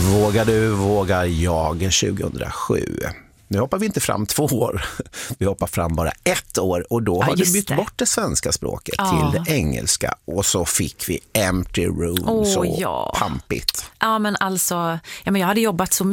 Vågar du, vågar jag 2007. Nu hoppar vi inte fram 2 år. Vi hoppar fram bara 1 år. Och då har du bytt bort det svenska språket till det engelska. Och så fick vi Empty Room. Pampigt. Ja, men alltså, men jag hade jobbat så